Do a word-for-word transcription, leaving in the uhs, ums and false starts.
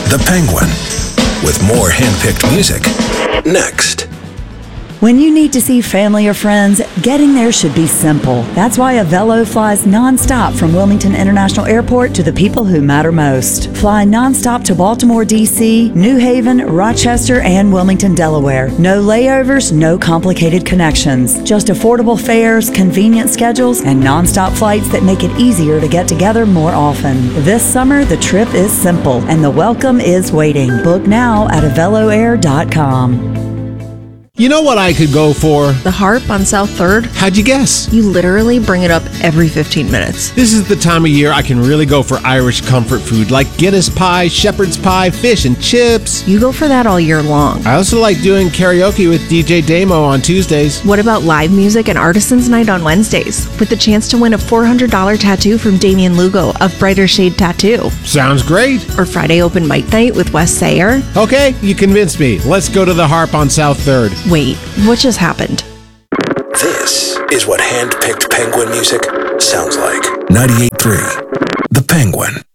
The Penguin, with more hand-picked music next. When you need to see family or friends, getting there should be simple. That's why Avelo flies nonstop from Wilmington International Airport to the people who matter most. Fly nonstop to Baltimore, D C, New Haven, Rochester, and Wilmington, Delaware. No layovers, no complicated connections. Just affordable fares, convenient schedules, and nonstop flights that make it easier to get together more often. This summer, the trip is simple, and the welcome is waiting. Book now at avelo air dot com. You know what I could go for? The Harp on South third? How'd you guess? You literally bring it up every fifteen minutes. This is the time of year I can really go for Irish comfort food like Guinness pie, shepherd's pie, fish and chips. You go for that all year long. I also like doing karaoke with D J Damo on Tuesdays. What about live music and Artisans Night on Wednesdays with the chance to win a four hundred dollars tattoo from Damian Lugo of Brighter Shade Tattoo? Sounds great. Or Friday open mic night with Wes Sayer? Okay, you convinced me. Let's go to the Harp on South third. Wait, what just happened? This is what hand-picked Penguin music sounds like. ninety-eight point three The Penguin.